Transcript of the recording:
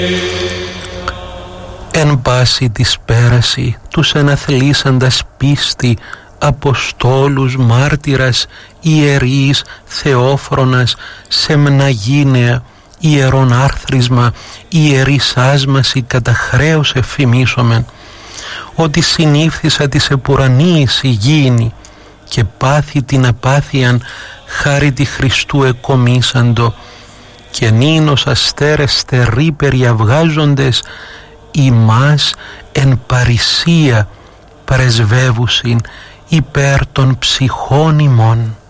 Εν πάση της πέραση τους εναθλήσαντας πίστη, Αποστόλους, μάρτυρας, ιερείς, θεόφρονας, σεμναγίνεα, ιερόν άρθρισμα, ιερής άσμαση κατά χρέος εφημίσομεν, ότι συνήφθησα της επουρανίης υγιεινή και πάθη την απάθειαν χάρη τη Χριστού εκομίσαντο, και νίνος αστέρες στεροί περιαυγάζοντες ημάς εν παρησία πρεσβεύουσιν υπέρ των ψυχών ημών.